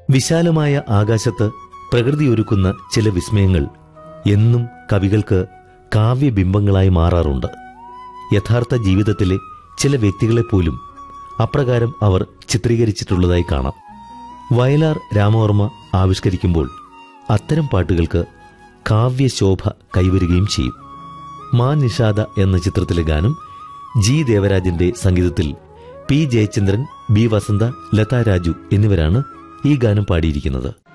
വിശാലമായ ആകാശത്ത് പ്രകൃതിയൊരുക്കുന്ന ചില വിസ്മയങ്ങൾ എന്നും കവികൾക്ക് കാവ്യബിംബങ്ങളായി മാറാറുണ്ട്. യഥാർത്ഥ ജീവിതത്തിലെ ചില വ്യക്തികളെപ്പോലും അപ്രകാരം അവർ ചിത്രീകരിച്ചിട്ടുള്ളതായി കാണാം. വയലാർ രാമവർമ്മ ആവിഷ്കരിക്കുമ്പോൾ അത്തരം പാട്ടുകൾക്ക് കാവ്യശോഭ കൈവരുകയും ചെയ്യും. മാ നിഷാദ എന്ന ചിത്രത്തിലെ ഗാനം ജി ദേവരാജന്റെ സംഗീതത്തിൽ പി ജയചന്ദ്രൻ, ബി വസന്ത, ലതാ രാജു എന്നിവരാണ് ഈ ഗാനം പാടിയിരിക്കുന്നത്.